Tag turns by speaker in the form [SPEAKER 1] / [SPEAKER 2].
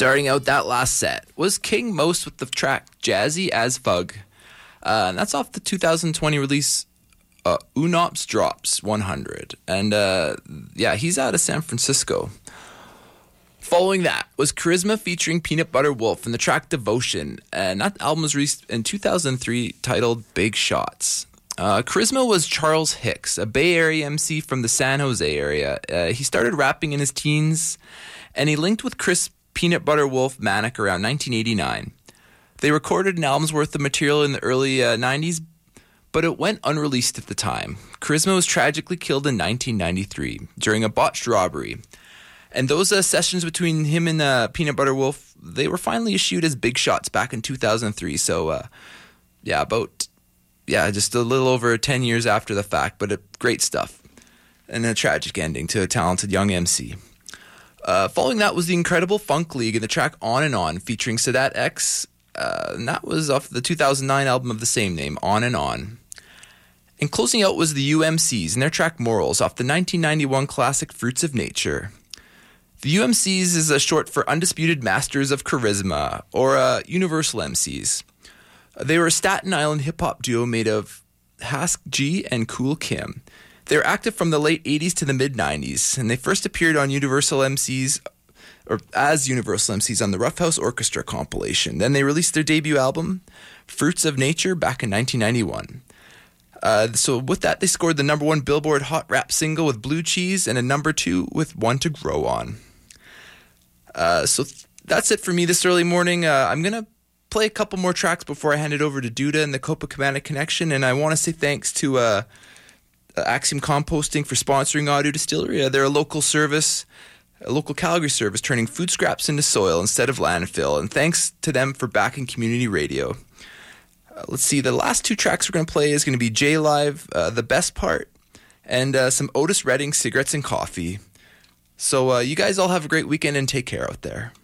[SPEAKER 1] Starting out that last set was King Most with the track Jazzy as Fug. And that's off the 2020 release Unops Drops 100. And he's out of San Francisco. Following that was Charisma featuring Peanut Butter Wolf and the track Devotion. And that album was released in 2003 titled Big Shots. Charisma was Charles Hicks, a Bay Area MC from the San Jose area. He started rapping in his teens, and he linked with Chris Peanut Butter Wolf Manic around 1989. They recorded an album's worth of material in the early 90s, but it went unreleased at the time. Charisma was tragically killed in 1993 during a botched robbery. And those sessions between him and Peanut Butter Wolf, they were finally issued as Big Shots back in 2003. So, just a little over 10 years after the fact, but great stuff. And a tragic ending to a talented young MC. Following that was the Incredible Funk League and the track On and On featuring Sadat X. And that was off the 2009 album of the same name, On and On. And closing out was the UMCs and their track Morals off the 1991 classic Fruits of Nature. The UMCs is a short for Undisputed Masters of Charisma, or Universal MCs. They were a Staten Island hip-hop duo made of Hask G and Kool Kim. They were active from the late 80s to the mid-90s, and they first appeared on Universal MCs, or as Universal MCs on the Rough House Orchestra compilation. Then they released their debut album, Fruits of Nature, back in 1991. So with that, they scored the number 1 Billboard Hot Rap single with Blue Cheese and a number 2 with One to Grow On. So that's it for me this early morning. I'm going to play a couple more tracks before I hand it over to Duda and the Copacabana Connection, and I want to say thanks to Axiom Composting for sponsoring Audio Distillery. They're a local Calgary service turning food scraps into soil instead of landfill, and thanks to them for backing community radio. Let's see, the last 2 tracks we're going to play is going to be J-Live, The Best Part, and some Otis Redding, Cigarettes and Coffee. So you guys all have a great weekend and take care out there.